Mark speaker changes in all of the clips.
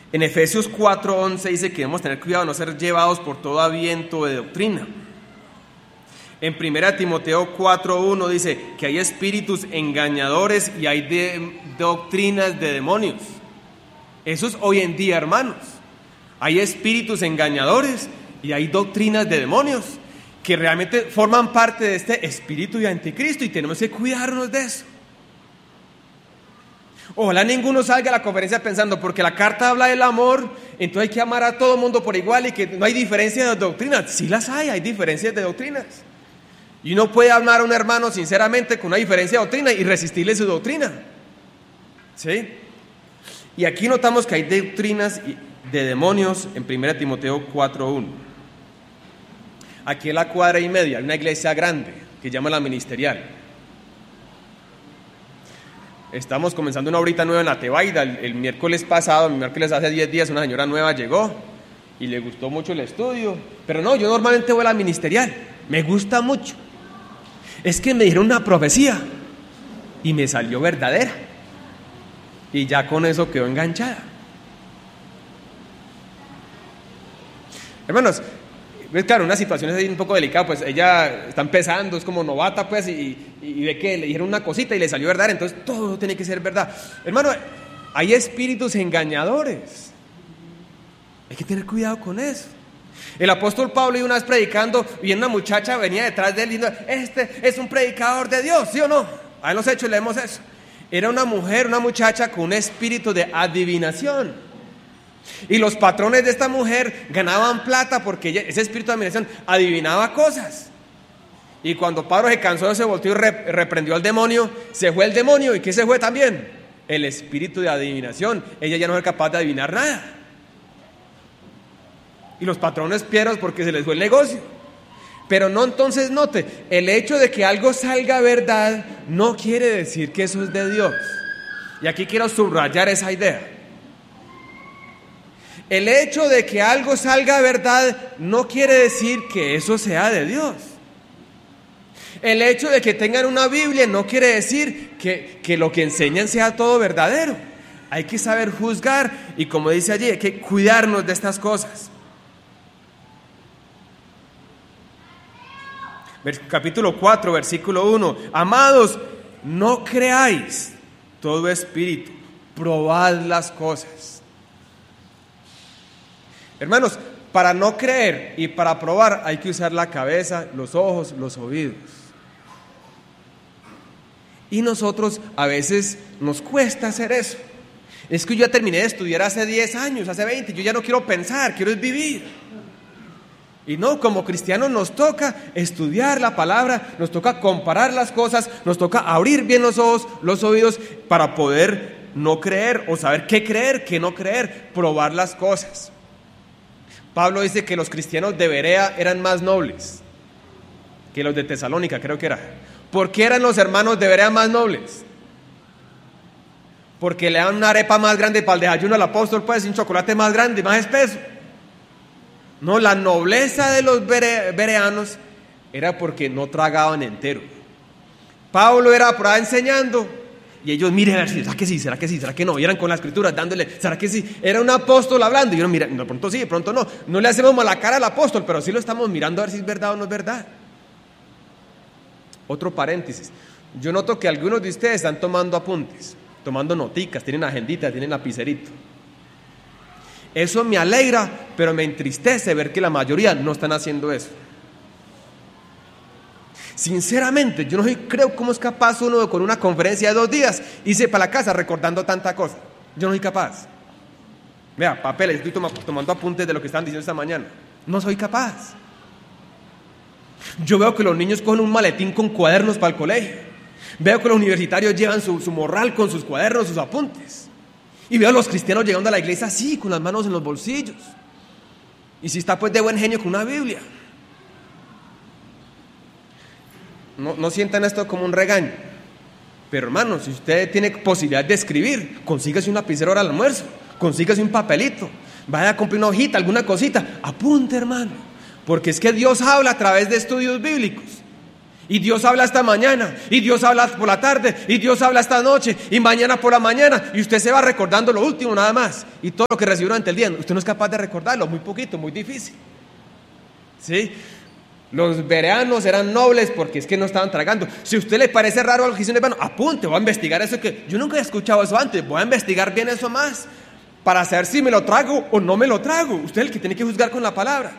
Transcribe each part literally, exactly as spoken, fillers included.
Speaker 1: En Efesios cuatro once dice que debemos tener cuidado de no ser llevados por todo viento de doctrina. En primera Timoteo cuatro uno dice que hay espíritus engañadores y hay de, doctrinas de demonios. Eso es hoy en día, hermanos. Hay espíritus engañadores y hay doctrinas de demonios que realmente forman parte de este espíritu de anticristo y tenemos que cuidarnos de eso. Ojalá ninguno salga a la conferencia pensando porque la carta habla del amor, entonces hay que amar a todo el mundo por igual y que no hay diferencia de doctrinas. Sí las hay, hay diferencias de doctrinas. Y uno puede amar a un hermano sinceramente con una diferencia de doctrina y resistirle su doctrina. ¿Sí? Y aquí notamos que hay doctrinas de demonios en primera Timoteo cuatro uno. Aquí en la cuadra y media hay una iglesia grande que llama la Ministerial. Estamos comenzando una horita nueva en la Tebaida. El, el miércoles pasado, el miércoles hace diez días, una señora nueva llegó y le gustó mucho el estudio. Pero no, yo normalmente voy a la Ministerial. Me gusta mucho. Es que me dijeron una profecía y me salió verdadera. Y ya con eso quedó enganchada. Hermanos, pues claro, una situación es un poco delicada, pues ella está empezando, es como novata, pues, y, y ve que le dijeron una cosita y le salió verdad, entonces todo tiene que ser verdad. Hermano, hay espíritus engañadores. Hay que tener cuidado con eso. El apóstol Pablo iba una vez predicando y una muchacha venía detrás de él diciendo, este es un predicador de Dios, ¿sí o no? Ahí en los hechos leemos eso. Era una mujer, una muchacha con un espíritu de adivinación. Y los patrones de esta mujer ganaban plata porque ella, ese espíritu de adivinación adivinaba cosas. Y cuando Pablo se cansó, se volteó y rep- reprendió al demonio, se fue el demonio. ¿Y qué se fue también? El espíritu de adivinación. Ella ya no era capaz de adivinar nada. Y los patrones pierden porque se les fue el negocio. Pero no, entonces note, el hecho de que algo salga verdad no quiere decir que eso es de Dios. Y aquí quiero subrayar esa idea. El hecho de que algo salga verdad no quiere decir que eso sea de Dios. El hecho de que tengan una Biblia no quiere decir que, que lo que enseñan sea todo verdadero. Hay que saber juzgar y, como dice allí, hay que cuidarnos de estas cosas. Capítulo cuatro, versículo uno. Amados, no creáis todo espíritu, probad las cosas. Hermanos, para no creer y para probar hay que usar la cabeza, los ojos, los oídos. Y nosotros a veces nos cuesta hacer eso. Es que yo ya terminé de estudiar hace diez años, hace veinte, yo ya no quiero pensar, quiero es vivir. Y no, como cristianos nos toca estudiar la palabra, nos toca comparar las cosas, nos toca abrir bien los ojos, los oídos para poder no creer o saber qué creer, qué no creer, probar las cosas. Pablo dice que los cristianos de Berea eran más nobles que los de Tesalónica, creo que era. ¿Por qué eran los hermanos de Berea más nobles? Porque le dan una arepa más grande para el desayuno al apóstol, pues, un chocolate más grande, más espeso. No, la nobleza de los bere, bereanos era porque no tragaban entero. Pablo era por ahí enseñando y ellos, miren, a ver, ¿será que sí? ¿Será que sí? ¿Será que no? Y eran con las escrituras dándole, ¿será que sí? Era un apóstol hablando y yo, mira, de pronto sí, de pronto no. No le hacemos mala cara al apóstol, pero sí lo estamos mirando a ver si es verdad o no es verdad. Otro paréntesis. Yo noto que algunos de ustedes están tomando apuntes, tomando noticas, tienen agenditas, tienen lapicerito. Eso me alegra, pero me entristece ver que la mayoría no están haciendo eso. Sinceramente, yo no creo cómo es capaz uno con una conferencia de dos días irse para la casa recordando tanta cosa. Yo no soy capaz. Vea, papeles, estoy tom- tomando apuntes de lo que están diciendo esta mañana. No soy capaz. Yo veo que los niños cogen un maletín con cuadernos para el colegio. Veo que los universitarios llevan su, su morral con sus cuadernos, sus apuntes. Y veo a los cristianos llegando a la iglesia así, con las manos en los bolsillos. Y si está pues de buen genio con una Biblia. No, no sientan esto como un regaño. Pero hermano, si usted tiene posibilidad de escribir, consígase un lapicero ahora al almuerzo, consígase un papelito, vaya a comprar una hojita, alguna cosita, apunte, hermano. Porque es que Dios habla a través de estudios bíblicos. Y Dios habla esta mañana, y Dios habla por la tarde, y Dios habla esta noche, y mañana por la mañana, y usted se va recordando lo último nada más, y todo lo que recibió durante el día, usted no es capaz de recordarlo, muy poquito, muy difícil. ¿Sí? Los bereanos eran nobles porque es que no estaban tragando. Si a usted le parece raro algo que hizo un hermano, apunte, voy a investigar eso, que yo nunca he escuchado eso antes, voy a investigar bien eso más, para saber si me lo trago o no me lo trago. Usted es el que tiene que juzgar con la palabra.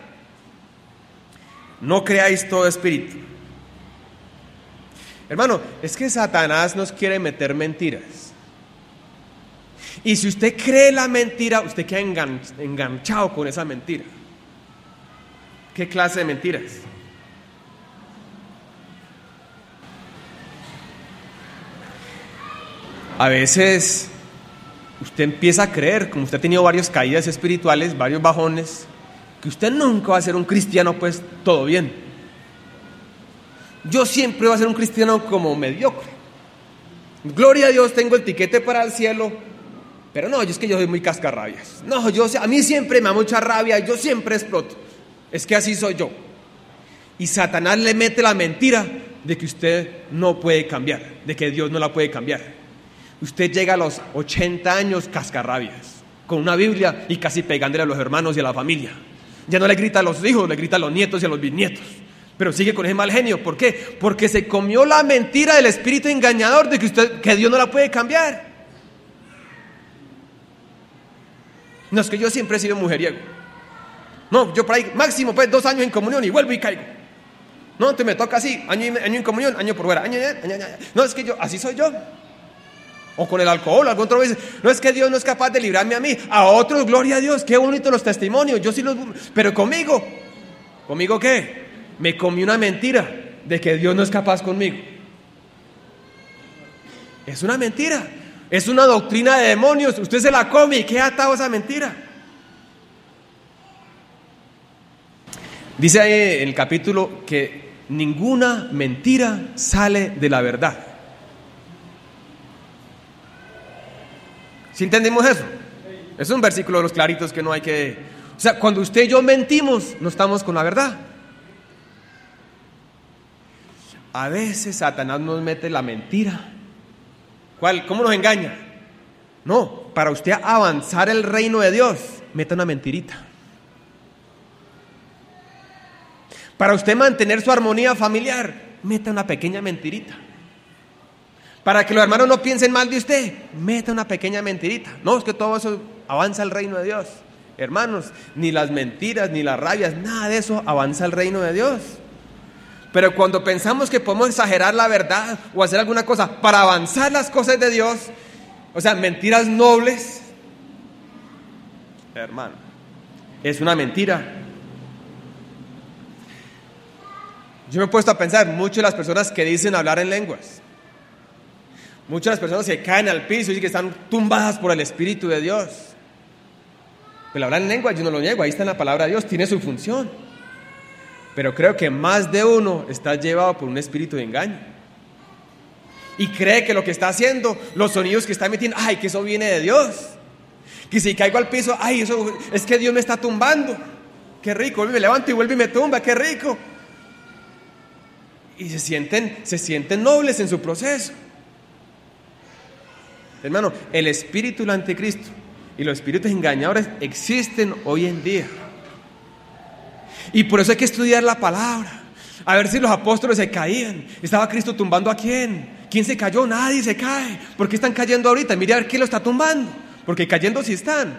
Speaker 1: No creáis todo espíritu. Hermano, es que Satanás nos quiere meter mentiras. Y si usted cree la mentira, usted queda engan- enganchado con esa mentira. ¿Qué clase de mentiras? A veces usted empieza a creer, como usted ha tenido varias caídas espirituales, varios bajones, que usted nunca va a ser un cristiano, pues todo bien. Yo siempre voy a ser un cristiano como mediocre. Gloria a Dios, tengo el tiquete para el cielo, pero no, yo es que yo soy muy cascarrabias. No, yo, a mí siempre me da mucha rabia, yo siempre exploto. Es que así soy yo. Y Satanás le mete la mentira de que usted no puede cambiar, de que Dios no la puede cambiar. Usted llega a los ochenta años cascarrabias, con una Biblia y casi pegándole a los hermanos y a la familia. Ya no le grita a los hijos, le grita a los nietos y a los bisnietos. Pero sigue con ese mal genio. ¿Por qué? Porque se comió la mentira del espíritu engañador de que usted, que Dios no la puede cambiar. No, es que yo siempre he sido mujeriego. No, yo por ahí máximo pues dos años en comunión y vuelvo y caigo. No, te me toca así, año, año en comunión, año por fuera, año, año, año, año. No, es que yo, así soy yo. O con el alcohol, algún otro dice, no, es que Dios no es capaz de librarme a mí. A otros, gloria a Dios, qué bonitos los testimonios, yo sí los... Pero conmigo, ¿conmigo qué? Me comí una mentira de que Dios no es capaz conmigo. Es una mentira, es una doctrina de demonios. Usted se la come y queda atado a esa mentira. Dice ahí en el capítulo que ninguna mentira sale de la verdad. ¿Sí entendemos eso? Es un versículo de los claritos que no hay que... O sea, cuando usted y yo mentimos, no estamos con la verdad. A veces Satanás nos mete la mentira. ¿Cuál? ¿Cómo nos engaña? No, para usted avanzar el reino de Dios, meta una mentirita. Para usted mantener su armonía familiar, meta una pequeña mentirita. Para que los hermanos no piensen mal de usted, meta una pequeña mentirita. No, es que todo eso avanza el reino de Dios. Hermanos, ni las mentiras, ni las rabias, nada de eso avanza el reino de Dios. Pero cuando pensamos que podemos exagerar la verdad o hacer alguna cosa para avanzar las cosas de Dios, o sea, mentiras nobles, hermano, es una mentira. Yo me he puesto a pensar, muchas de las personas que dicen hablar en lenguas, muchas de las personas que caen al piso y que están tumbadas por el Espíritu de Dios. Pero hablar en lenguas yo no lo niego, ahí está en la palabra de Dios, tiene su función. Pero creo que más de uno está llevado por un espíritu de engaño. Y cree que lo que está haciendo, los sonidos que está emitiendo, ay, que eso viene de Dios. Que si caigo al piso, ay, eso es que Dios me está tumbando. Qué rico, me levanto y vuelve y me tumba, qué rico. Y se sienten, se sienten nobles en su proceso. Hermano, el espíritu del anticristo y los espíritus engañadores existen hoy en día. Y por eso hay que estudiar la palabra, a ver si los apóstoles se caían. ¿Estaba Cristo tumbando a quién? ¿Quién se cayó? Nadie se cae. ¿Por qué están cayendo ahorita? Mire a ver quién lo está tumbando, porque cayendo sí están.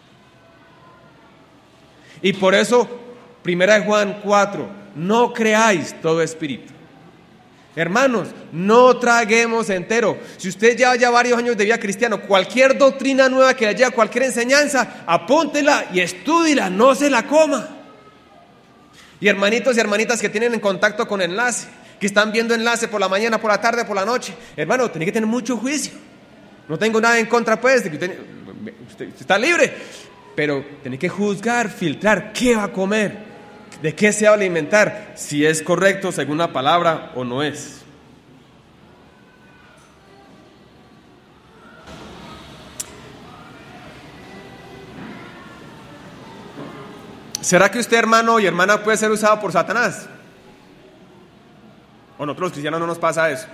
Speaker 1: Y por eso, primera de Juan cuatro, no creáis todo espíritu. Hermanos, no traguemos entero. Si usted lleva ya varios años de vida cristiano, cualquier doctrina nueva que le llegue, cualquier enseñanza, apúntela y estúdila, no se la coma. Y hermanitos y hermanitas que tienen en contacto con enlace, que están viendo enlace por la mañana, por la tarde, por la noche, hermano, tiene que tener mucho juicio. No tengo nada en contra, pues, de que usted, usted, usted está libre, pero tiene que juzgar, filtrar qué va a comer, de qué se va a alimentar, si es correcto según la palabra o no es. ¿Será que usted, hermano y hermana, puede ser usado por Satanás? ¿O nosotros los cristianos no nos pasa eso?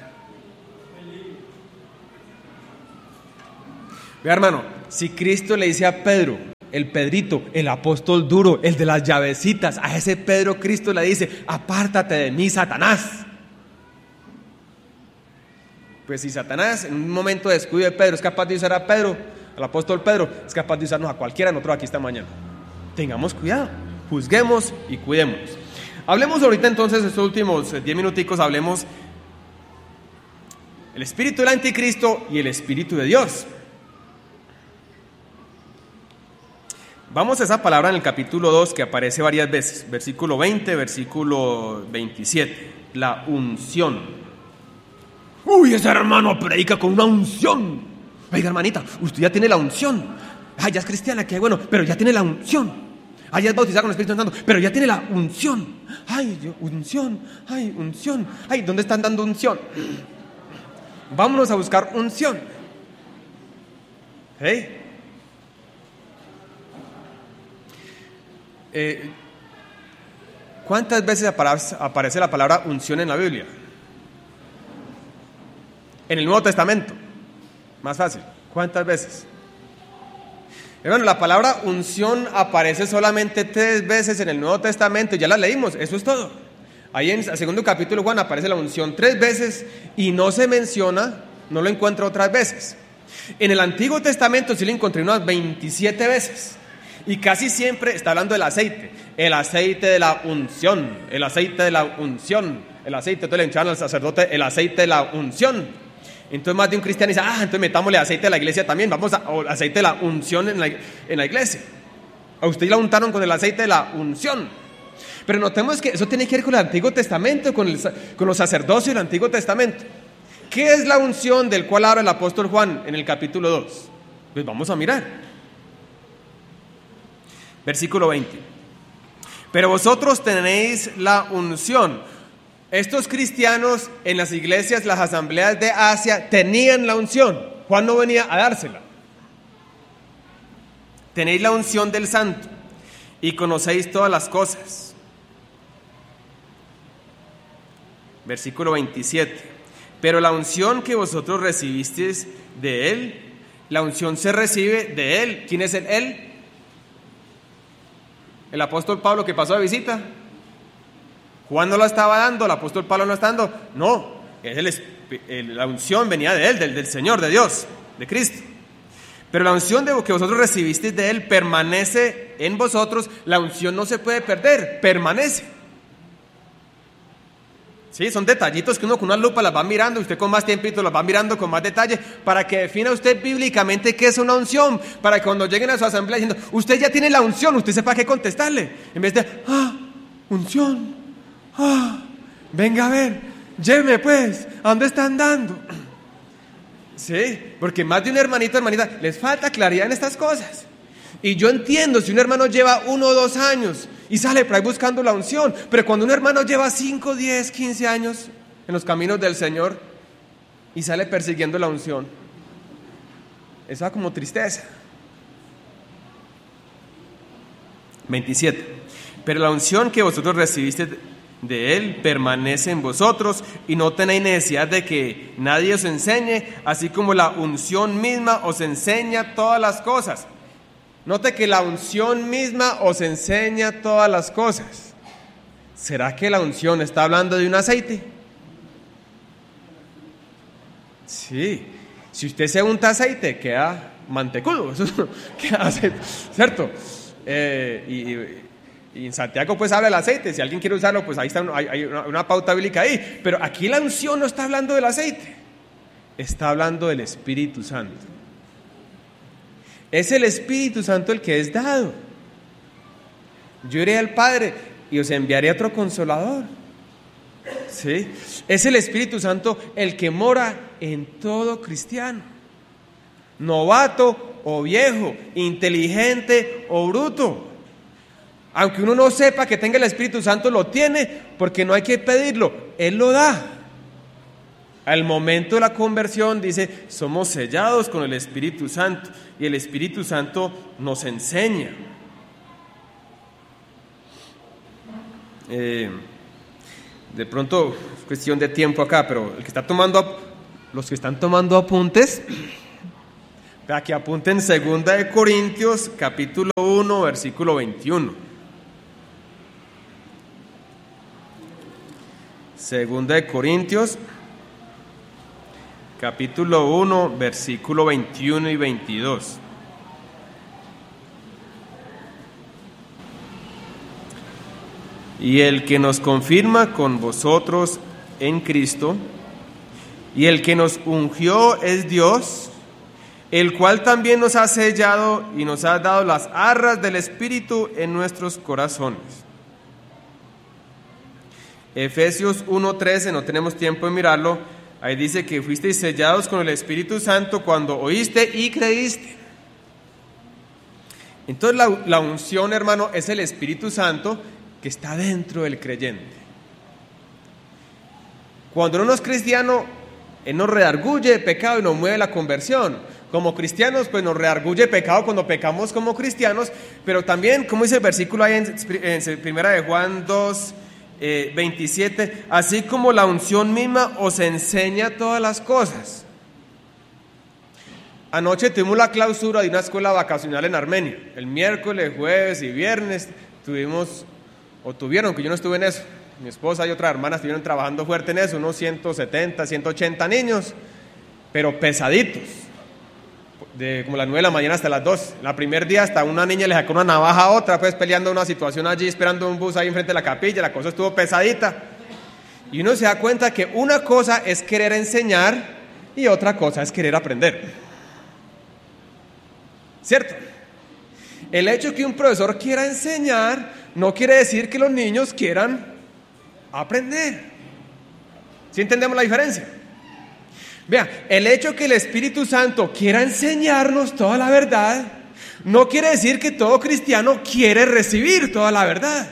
Speaker 1: Vea, hermano, si Cristo le dice a Pedro, el Pedrito, el apóstol duro, el de las llavecitas, a ese Pedro Cristo le dice, apártate de mí, Satanás. Pues si Satanás en un momento de descuido de Pedro es capaz de usar a Pedro, al apóstol Pedro, es capaz de usarnos a cualquiera de nosotros aquí esta mañana. Tengamos cuidado, juzguemos y cuidémonos. Hablemos ahorita entonces, estos últimos diez minuticos, hablemos el espíritu del anticristo y el espíritu de Dios. Vamos a esa palabra en el capítulo dos que aparece varias veces, versículo veinte, versículo veintisiete, la unción. Uy, ese hermano predica con una unción. Oiga, hermanita, usted ya tiene la unción. Ay, ya es cristiana, qué bueno, pero ya tiene la unción. Ay, ya es bautizada con el Espíritu Santo, pero ya tiene la unción. Ay, yo, unción, ay, unción. Ay, ¿dónde están dando unción? Vámonos a buscar unción. ¿Hey? Eh, ¿Cuántas veces aparece la palabra unción en la Biblia? En el Nuevo Testamento. Más fácil. ¿Cuántas veces? Bueno, la palabra unción aparece solamente tres veces en el Nuevo Testamento. Ya la leímos, eso es todo. Ahí en el segundo capítulo Juan aparece la unción tres veces y no se menciona, no lo encuentro otras veces. En el Antiguo Testamento sí lo encontré unas veintisiete veces. Y casi siempre está hablando del aceite, el aceite de la unción, el aceite de la unción, el aceite, entonces le echaban al sacerdote el aceite de la unción. Entonces más de un cristiano dice, ah, entonces metámosle aceite a la iglesia también, vamos a o aceite de la unción en la, en la iglesia. A usted la untaron con el aceite de la unción. Pero notemos que eso tiene que ver con el Antiguo Testamento, con, el, con los sacerdocios del Antiguo Testamento. ¿Qué es la unción del cual habla el apóstol Juan en el capítulo dos? Pues vamos a mirar. Versículo veinte. Pero vosotros tenéis la unción. Estos cristianos en las iglesias, las asambleas de Asia, tenían la unción. Juan no venía a dársela. Tenéis la unción del Santo y conocéis todas las cosas. Versículo veintisiete. Pero la unción que vosotros recibisteis de Él, la unción se recibe de Él. ¿Quién es el Él? El apóstol Pablo que pasó de visita. Juan no lo estaba dando, el apóstol Pablo no está dando. No, es el, el, la unción venía de Él, del, del Señor, de Dios, de Cristo. Pero la unción de que vosotros recibisteis de Él permanece en vosotros. La unción no se puede perder, permanece. Sí, son detallitos que uno con una lupa las va mirando, usted con más tiempito las va mirando con más detalle, para que defina usted bíblicamente qué es una unción, para que cuando lleguen a su asamblea diciendo, usted ya tiene la unción, usted sepa qué contestarle, en vez de, ah, unción, ah, venga a ver, lléveme pues, ¿a dónde están dando? Sí, porque más de un hermanito, hermanita, les falta claridad en estas cosas. Y yo entiendo si un hermano lleva uno o dos años y sale por ahí buscando la unción, pero cuando un hermano lleva cinco, diez, quince años en los caminos del Señor y sale persiguiendo la unción, eso da como tristeza. veintisiete. Pero la unción que vosotros recibiste de Él permanece en vosotros y no tenéis necesidad de que nadie os enseñe, así como la unción misma os enseña todas las cosas. Note que la unción misma os enseña todas las cosas. ¿Será que la unción está hablando de un aceite? Sí. Si usted se unta aceite, queda mantecudo. Eso queda aceite, ¿cierto? Eh, y, y en Santiago pues habla del aceite. Si alguien quiere usarlo, pues ahí está, hay, hay una, una pauta bíblica ahí. Pero aquí la unción no está hablando del aceite. Está hablando del Espíritu Santo. Es el Espíritu Santo el que es dado. Yo iré al Padre y os enviaré otro consolador. ¿Sí? Es el Espíritu Santo el que mora en todo cristiano. Novato o viejo, inteligente o bruto. Aunque uno no sepa que tenga el Espíritu Santo, lo tiene, porque no hay que pedirlo, Él lo da. Al momento de la conversión dice, somos sellados con el Espíritu Santo y el Espíritu Santo nos enseña. Eh, de pronto es cuestión de tiempo acá, pero el que está tomando, los que están tomando apuntes, para que apunten segunda de Corintios, capítulo uno, versículo veintiuno. Segunda de Corintios, capítulo uno, versículo veintiuno y veintidós. Y el que nos confirma con vosotros en Cristo, y el que nos ungió es Dios, el cual también nos ha sellado y nos ha dado las arras del Espíritu en nuestros corazones. Efesios uno trece, no tenemos tiempo de mirarlo, ahí dice que fuisteis sellados con el Espíritu Santo cuando oíste y creíste. Entonces la, la unción, hermano, es el Espíritu Santo que está dentro del creyente. Cuando uno es cristiano, él nos redarguye de pecado y nos mueve la conversión. Como cristianos, pues nos redarguye de pecado cuando pecamos como cristianos, pero también, como dice el versículo ahí en, en primera de Juan dos, eh, veintisiete, así como la unción misma os enseña todas las cosas. Anoche tuvimos la clausura de una escuela vacacional en Armenia. El miércoles, jueves y viernes tuvimos, o tuvieron, que yo no estuve en eso, mi esposa y otras hermanas estuvieron trabajando fuerte en eso, unos ciento setenta, ciento ochenta niños, pero pesaditos. De como las nueve de la mañana hasta las dos. El primer día hasta una niña le sacó una navaja a otra, pues peleando una situación allí, esperando un bus ahí enfrente de la capilla, la cosa estuvo pesadita. Y uno se da cuenta que una cosa es querer enseñar y otra cosa es querer aprender. ¿Cierto? El hecho que un profesor quiera enseñar no quiere decir que los niños quieran aprender. ¿Sí entendemos la diferencia? Vea, el hecho que el Espíritu Santo quiera enseñarnos toda la verdad no quiere decir que todo cristiano quiere recibir toda la verdad.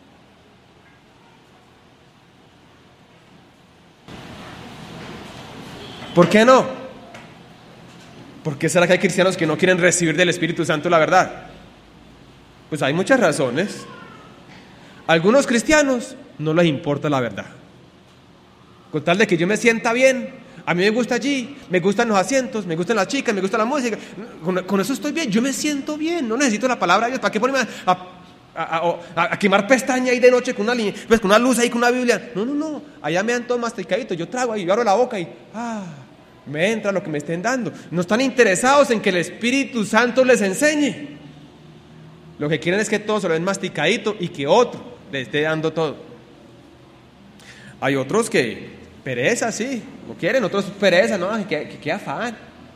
Speaker 1: ¿Por qué no? ¿Por qué será que hay cristianos que no quieren recibir del Espíritu Santo la verdad? Pues hay muchas razones. A algunos cristianos no les importa la verdad. Con tal de que yo me sienta bien, a mí me gusta allí, me gustan los asientos, me gustan las chicas, me gusta la música, con, con eso estoy bien, yo me siento bien, no necesito la palabra de Dios. ¿Para qué ponerme a, a, a, a, a quemar pestaña ahí de noche con una, pues, con una luz ahí, con una Biblia? No, no, no, allá me dan todo masticadito, yo trago ahí, yo abro la boca y ah, me entra lo que me estén dando. No están interesados en que el Espíritu Santo les enseñe. Lo que quieren es que todo se lo den masticadito y que otro les esté dando todo. Hay otros que pereza, sí, no quieren, otros pereza, no, que, que, que afán.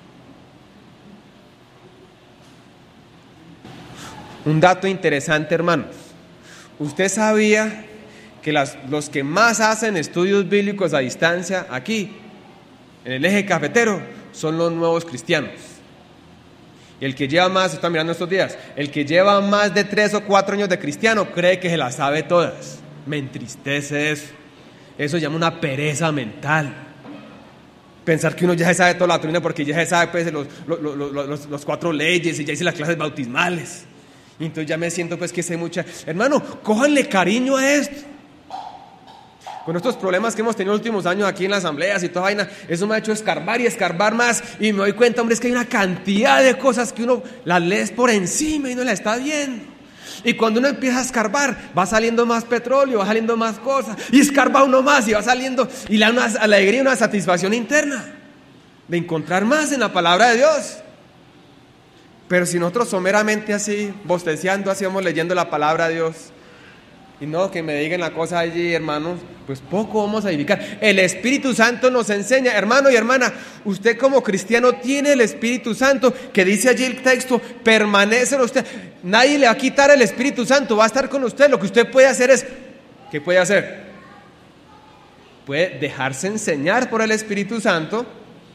Speaker 1: Un dato interesante, hermanos. ¿Usted sabía que las, los que más hacen estudios bíblicos a distancia aquí, en el eje cafetero, son los nuevos cristianos? Y el que lleva más, está mirando estos días, el que lleva más de tres o cuatro años de cristiano cree que se las sabe todas. Me entristece eso. Eso se llama una pereza mental. Pensar que uno ya se sabe toda la doctrina porque ya se sabe pues, los, los, los, los, los cuatro leyes y ya hice las clases bautismales. Y entonces ya me siento pues que sé mucha. Hermano, cójanle cariño a esto. Con estos problemas que hemos tenido los últimos años aquí en las asambleas y toda vaina, eso me ha hecho escarbar y escarbar más. Y me doy cuenta, hombre, es que hay una cantidad de cosas que uno las lees por encima y no las está viendo. Y cuando uno empieza a escarbar, va saliendo más petróleo, va saliendo más cosas, y escarba uno más y va saliendo, y le da una alegría y una satisfacción interna de encontrar más en la palabra de Dios. Pero si nosotros someramente así, bosteciando, así vamos leyendo la palabra de Dios, y no que me digan la cosa allí, hermanos, pues poco vamos a edificar. El Espíritu Santo nos enseña, hermano y hermana, usted como cristiano tiene el Espíritu Santo, que dice allí el texto, permanece en usted. Nadie le va a quitar el Espíritu Santo, va a estar con usted. Lo que usted puede hacer es, ¿qué puede hacer? Puede dejarse enseñar por el Espíritu Santo.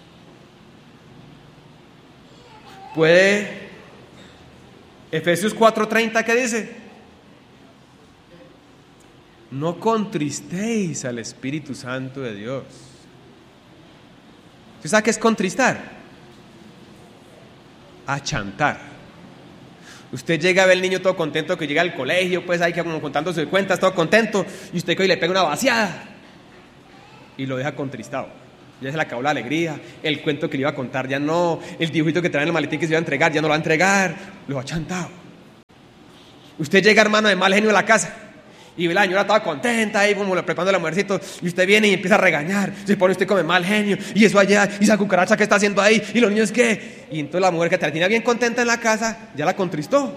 Speaker 1: Puede, Efesios cuatro treinta, ¿qué dice? No contristéis al Espíritu Santo de Dios. ¿Usted sabe qué es contristar? Achantar. Usted llega a ver al niño todo contento que llega al colegio, pues ahí como contando sus cuentas, todo contento, y usted que le pega una vaciada. y lo deja contristado. Ya se le acabó la alegría, el cuento que le iba a contar ya no, el dibujito que trae en el maletín que se iba a entregar ya no lo va a entregar, lo ha chantado. Usted llega, hermano, de mal genio a la casa y ve la señora toda contenta ahí como le preparando el almuercito y usted viene y empieza a regañar, se pone usted como de mal genio y eso allá, y esa cucaracha que está haciendo ahí y los niños qué, y entonces la mujer que te tenía bien contenta en la casa ya la contristó,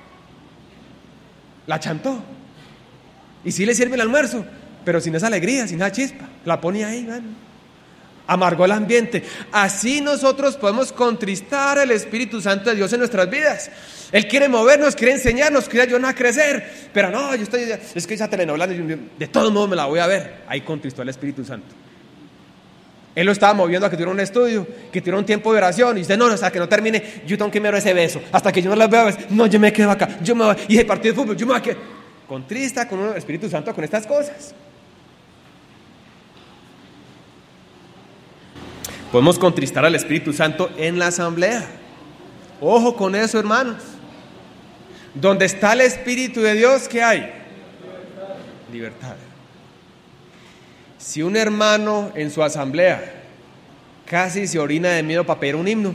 Speaker 1: la chantó y sí le sirve el almuerzo, pero sin esa alegría, sin esa chispa, la pone ahí, man. Amargó el ambiente. Así nosotros podemos contristar el Espíritu Santo de Dios en nuestras vidas. Él quiere movernos, quiere enseñarnos, quiere ayudarnos a crecer, pero no, yo estoy, es que esa telenovela de todos modos me la voy a ver. Ahí contristó el Espíritu Santo. Él lo estaba moviendo a que tuviera un estudio, que tuviera un tiempo de oración, y dice, no, no, hasta que no termine, yo tengo que me dar ese beso, hasta que yo no las vea, no, yo me quedo acá, yo me voy, y el partido de fútbol, yo me voy a quedar. Contrista con el Espíritu Santo con estas cosas. Podemos contristar al Espíritu Santo en la asamblea. Ojo con eso, hermanos. Donde está el Espíritu de Dios, ¿qué hay? Libertad. Si un hermano en su asamblea casi se orina de miedo para pedir un himno,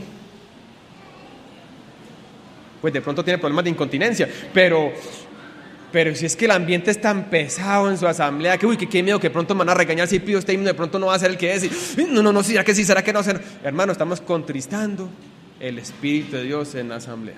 Speaker 1: pues de pronto tiene problemas de incontinencia, pero... Pero si es que el ambiente es tan pesado en su asamblea, que uy, que qué miedo, que pronto me van a regañar si pido este himno, de pronto no va a ser el que es. Y, no, no, no, ¿será que sí? ¿Será que no? Hermano, estamos contristando el Espíritu de Dios en la asamblea.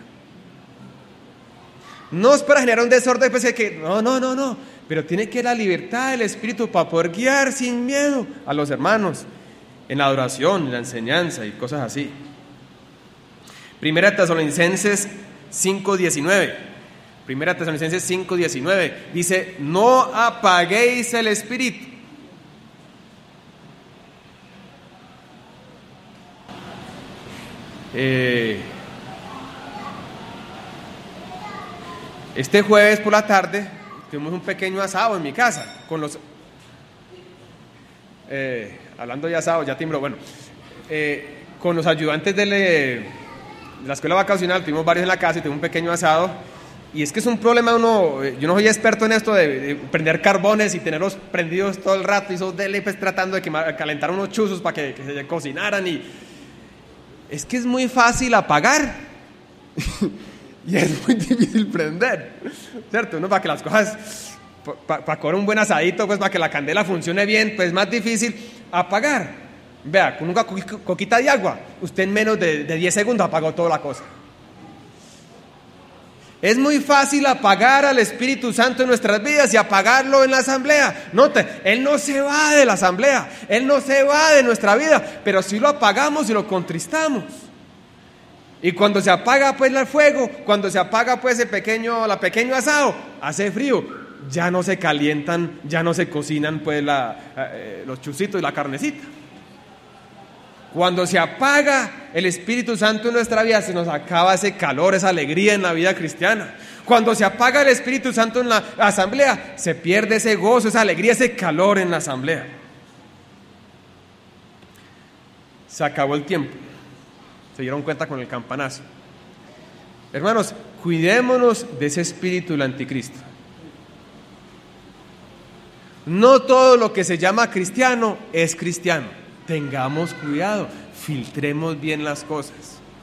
Speaker 1: No es para generar un desorden, pues que no, no, no, no. Pero tiene que la libertad del Espíritu para poder guiar sin miedo a los hermanos en la adoración, en la enseñanza y cosas así. Primera Tesalonicenses cinco diecinueve. Primera Tesalonicenses cinco diecinueve dice, no apaguéis el espíritu. Eh, este jueves por la tarde tuvimos un pequeño asado en mi casa con los eh, hablando de asado, ya timbró, bueno, eh, con los ayudantes de, le, de la escuela vacacional, tuvimos varios en la casa y tuvimos un pequeño asado. Y es que es un problema, uno, yo no soy experto en esto de, de prender carbones y tenerlos prendidos todo el rato y esos dele pues tratando de quemar, calentar unos chuzos para que, que se cocinaran, y es que es muy fácil apagar y es muy difícil prender, ¿cierto? Uno para que las cosas, para, para coger un buen asadito, pues para que la candela funcione bien, pues es más difícil apagar. Vea, con una coquita de agua, usted en menos de, de diez segundos apagó toda la cosa. Es muy fácil apagar al Espíritu Santo en nuestras vidas y apagarlo en la asamblea. Note, Él no se va de la asamblea, Él no se va de nuestra vida, pero sí lo apagamos y lo contristamos. Y cuando se apaga pues el fuego, cuando se apaga pues el pequeño, la pequeño asado, hace frío, ya no se calientan, ya no se cocinan pues la, eh, los chuzitos y la carnecita. Cuando se apaga el Espíritu Santo en nuestra vida, se nos acaba ese calor, esa alegría en la vida cristiana. Cuando se apaga el Espíritu Santo en la asamblea, se pierde ese gozo, esa alegría, ese calor en la asamblea. Se acabó el tiempo. Se dieron cuenta con el campanazo. Hermanos, cuidémonos de ese espíritu del anticristo. No todo lo que se llama cristiano es cristiano. Tengamos cuidado, filtremos bien las cosas.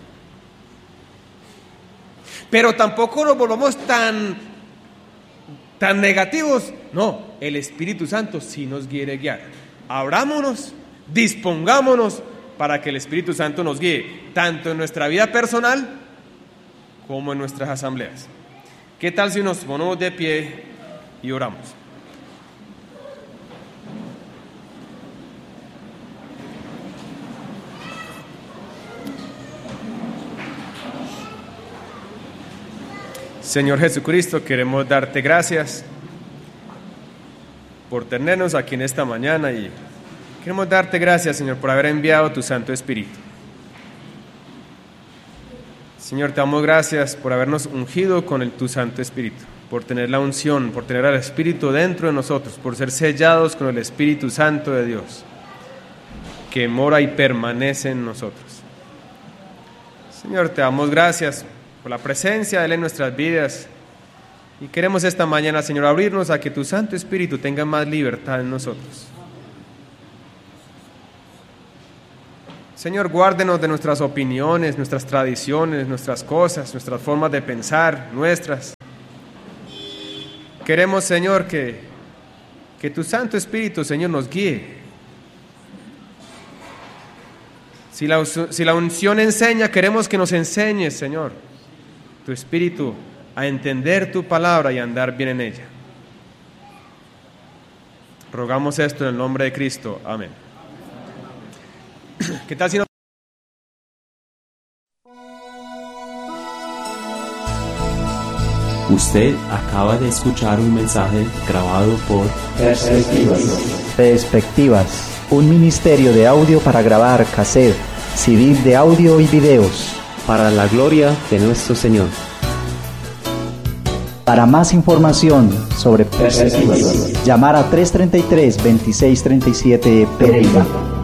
Speaker 1: Pero tampoco nos volvamos tan, tan negativos. No, el Espíritu Santo sí nos quiere guiar. Abrámonos, dispongámonos para que el Espíritu Santo nos guíe, tanto en nuestra vida personal como en nuestras asambleas. ¿Qué tal si nos ponemos de pie y oramos? Señor Jesucristo, queremos darte gracias por tenernos aquí en esta mañana y queremos darte gracias, Señor, por haber enviado tu Santo Espíritu. Señor, te damos gracias por habernos ungido con el, tu Santo Espíritu, por tener la unción, por tener al Espíritu dentro de nosotros, por ser sellados con el Espíritu Santo de Dios, que mora y permanece en nosotros. Señor, te damos gracias por la presencia de Él en nuestras vidas. Y queremos esta mañana, Señor, abrirnos a que tu Santo Espíritu tenga más libertad en nosotros. Señor, guárdenos de nuestras opiniones, nuestras tradiciones, nuestras cosas, nuestras formas de pensar, nuestras. Queremos, Señor, que, que tu Santo Espíritu, Señor, nos guíe. Si la, si la unción enseña, queremos que nos enseñes, Señor, tu Espíritu, a entender tu palabra y a andar bien en ella. Rogamos esto en el nombre de Cristo. Amén. ¿Qué tal si no?
Speaker 2: Usted acaba de escuchar un mensaje grabado por
Speaker 3: Perspectivas. Perspectivas, un ministerio de audio para grabar cassette, C D de audio y videos.
Speaker 2: para la gloria de nuestro Señor.
Speaker 3: Para más información sobre Perspectivas, llamar a tres treinta y tres, veintiséis treinta y siete Pereira.